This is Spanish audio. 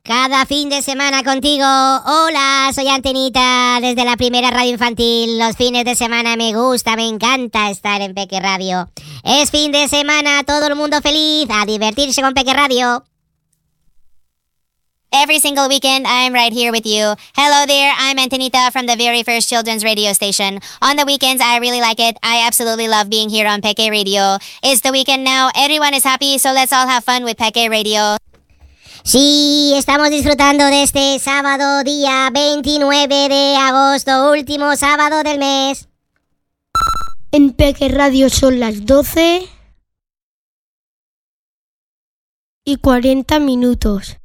Cada fin de semana contigo. Hola, soy Antenita desde la primera radio infantil. Los fines de semana me gusta, me encanta estar en Peque Radio. Es fin de semana, todo el mundo feliz, a divertirse con Peque Radio. Every single weekend, I'm right here with you. Hello there, I'm Antonita from the very first children's radio station. On the weekends, I really like it. I absolutely love being here on Peque Radio. It's the weekend now, everyone is happy, so let's all have fun with Peque Radio. Sí, estamos disfrutando de este sábado, día 29 de agosto, último sábado del mes. En Peque Radio son las 12:40.